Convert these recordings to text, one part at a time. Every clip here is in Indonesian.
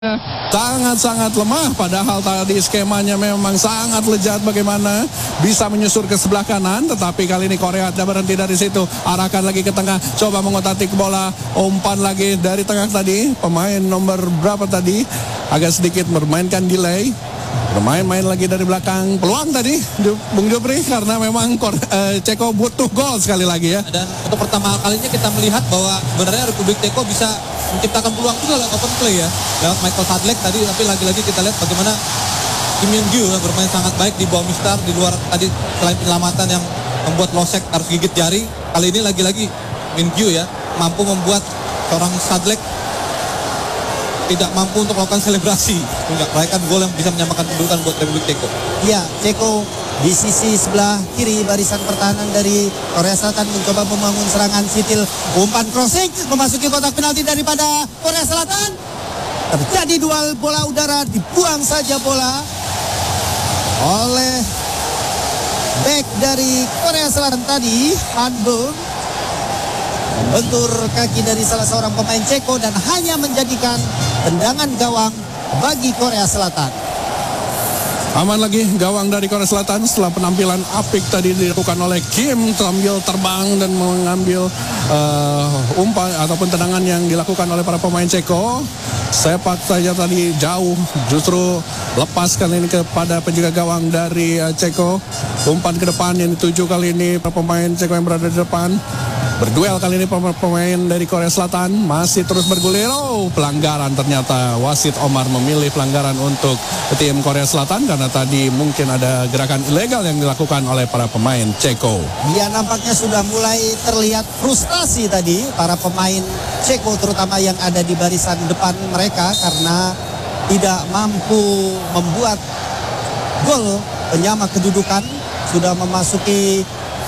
sangat-sangat lemah, padahal tadi skemanya memang sangat lejat bagaimana bisa menyusur ke sebelah kanan, tetapi kali ini Korea tidak berhenti dari situ, arahkan lagi ke tengah, coba mengotak bola, umpan lagi dari tengah tadi, pemain nomor berapa tadi agak sedikit bermainkan delay, bermain-main lagi dari belakang, peluang tadi Bung Jopri, karena memang Ceko butuh gol sekali lagi ya. Dan untuk pertama kalinya kita melihat bahwa sebenarnya Republik Ceko bisa menciptakan peluang juga lewat open play ya, lewat Michael Sadlek tadi, tapi lagi-lagi kita lihat bagaimana Kim Min-gyu bermain sangat baik di bawah Mistar, di luar tadi selain penyelamatan yang membuat Losek harus gigit jari, kali ini lagi-lagi Min-gyu ya mampu membuat seorang Sadlek tidak mampu untuk melakukan selebrasi, meraihkan gol yang bisa menyamakan kedudukan buat Republik Ceko. Ya, Ceko di sisi sebelah kiri barisan pertahanan dari Korea Selatan mencoba membangun serangan sitil, umpan crossing memasuki kotak penalti daripada Korea Selatan. Terjadi duel bola udara, dibuang saja bola oleh back dari Korea Selatan tadi, Han Bum, bentur kaki dari salah seorang pemain Ceko dan hanya menjadikan tendangan gawang bagi Korea Selatan. Aman lagi gawang dari Korea Selatan setelah penampilan apik tadi dilakukan oleh Kim sambil terbang dan mengambil umpan ataupun tendangan yang dilakukan oleh para pemain Ceko. Sepak saja tadi jauh, justru lepas kali ini kepada penjaga gawang dari Ceko. Umpan ke depan yang dituju kali ini para pemain Ceko yang berada di depan. Berduel kali ini pemain dari Korea Selatan masih terus bergulir. Oh, pelanggaran ternyata. Wasit Omar memilih pelanggaran untuk tim Korea Selatan karena tadi mungkin ada gerakan ilegal yang dilakukan oleh para pemain Ceko. Ya, nampaknya sudah mulai terlihat frustasi tadi para pemain Ceko, terutama yang ada di barisan depan mereka karena tidak mampu membuat gol penyama kedudukan. Sudah memasuki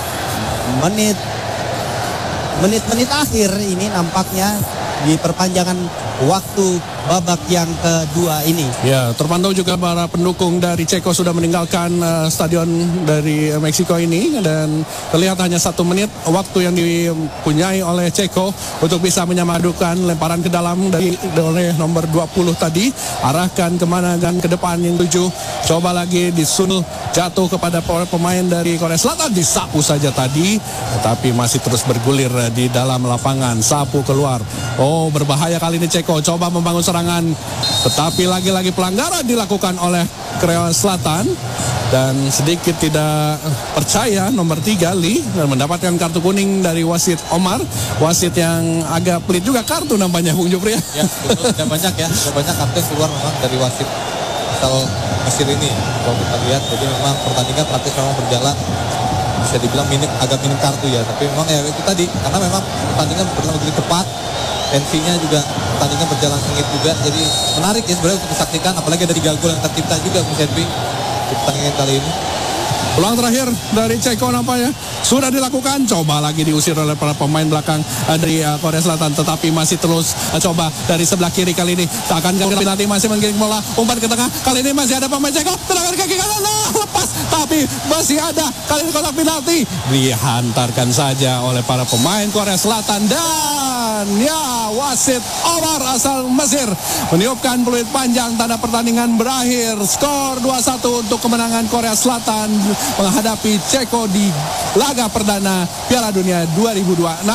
menit-menit akhir ini nampaknya di perpanjangan waktu babak yang kedua ini. Ya, terpantau juga para pendukung dari Ceko sudah meninggalkan stadion dari Meksiko ini dan terlihat hanya 1 menit waktu yang dipunyai oleh Ceko untuk bisa menyamadukan lemparan ke dalam dari oleh nomor 20 tadi, arahkan kemana dan ke depan yang tuju, coba lagi disunul jatuh kepada pemain dari Korea Selatan, disapu saja tadi tetapi masih terus bergulir di dalam lapangan, sapu keluar. Oh, berbahaya kali ini Ceko coba membangun serangan, tetapi lagi-lagi pelanggaran dilakukan oleh Korea Selatan dan sedikit tidak percaya nomor 3 Lee dan mendapatkan kartu kuning dari wasit Omar, wasit yang agak pelit juga kartu nampaknya Bung Jopri ya. Ya, betul, sudah banyak kartu yang keluar memang dari wasit asal Mesir ini kalau kita lihat. Jadi memang pertandingan praktis memang berjalan bisa dibilang agak minim kartu ya, tapi memang ya itu tadi karena memang pertandingan berjalan begitu cepat, tensinya juga pertandingan berjalan sengit juga, jadi menarik ya sebenarnya untuk disaksikan, apalagi ada 3 gol yang tercipta juga Bung Serbi di pertandingan kali ini. Peluang terakhir dari Ceko nampaknya sudah dilakukan, coba lagi diusir oleh para pemain belakang dari Korea Selatan, tetapi masih terus coba dari sebelah kiri kali ini akan ke penalti, masih menggiring bola, umpan ke tengah, kali ini masih ada pemain Ceko, tendangan kaki kanan, lepas, tapi masih ada kali ini kotak penalti, dihantarkan saja oleh para pemain Korea Selatan dan ya wasit Omar asal Mesir meniupkan peluit panjang, tanda pertandingan berakhir, skor 2-1 untuk kemenangan Korea Selatan menghadapi Ceko di laga perdana Piala Dunia 2026.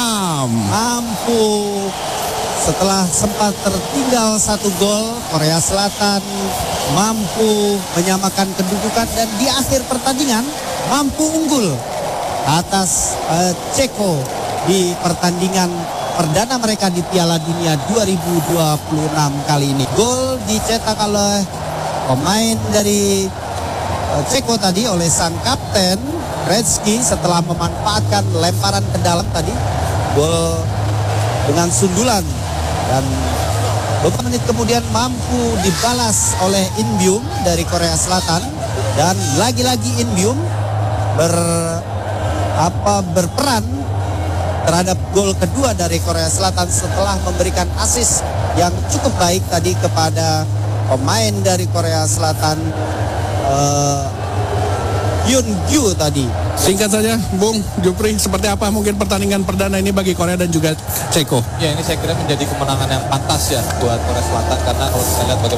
Mampu setelah sempat tertinggal 1 gol, Korea Selatan mampu menyamakan kedudukan dan di akhir pertandingan mampu unggul atas Ceko di pertandingan perdana mereka di Piala Dunia 2026 kali ini. Gol dicetak oleh pemain dari Ceko tadi oleh sang kapten Gretzky setelah memanfaatkan lemparan ke dalam tadi, gol dengan sundulan, dan beberapa menit kemudian mampu dibalas oleh In Byum dari Korea Selatan, dan lagi-lagi In Byum berperan terhadap gol kedua dari Korea Selatan setelah memberikan assist yang cukup baik tadi kepada pemain dari Korea Selatan, Hyun-gyu tadi. Singkat saja, Bung Jupri, seperti apa mungkin pertandingan perdana ini bagi Korea dan juga Ceko? Ya, ini saya kira menjadi kemenangan yang pantas ya buat Korea Selatan, karena kalau kita lihat bagaimana